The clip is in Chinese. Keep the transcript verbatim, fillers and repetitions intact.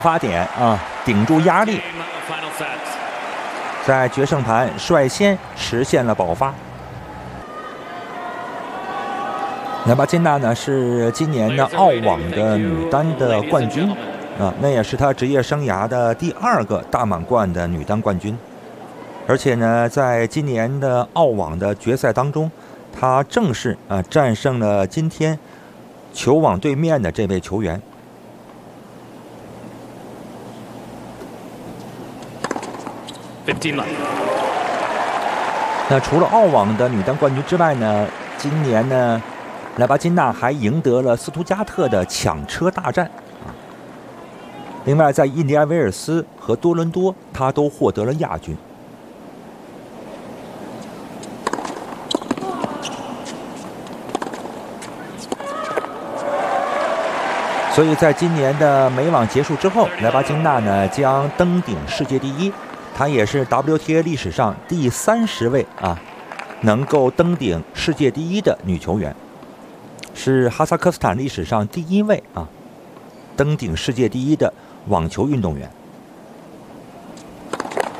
发点啊，顶住压力，在决胜盘率先实现了保发。莱巴金娜呢是今年的澳网的女单的冠军啊，那也是她职业生涯的第二个大满贯的女单冠军。而且呢，在今年的澳网的决赛当中，她正式啊战胜了今天球网对面的这位球员。那除了澳网的女单冠军之外呢，今年呢，莱巴金娜还赢得了斯图加特的抢车大战啊。另外，在印第安维尔斯和多伦多，她都获得了亚军。所以在今年的美网结束之后，莱巴金娜呢将登顶世界第一。她也是 W T A 历史上第三十位啊，能够登顶世界第一的女球员，是哈萨克斯坦历史上第一位啊，登顶世界第一的网球运动员。